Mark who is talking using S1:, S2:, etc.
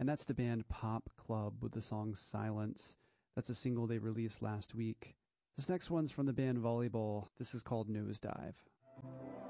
S1: And that's the band Pop Club with the song Silence. That's a single they released last week. This next one's from the band Volleyball. This is called Nosedive.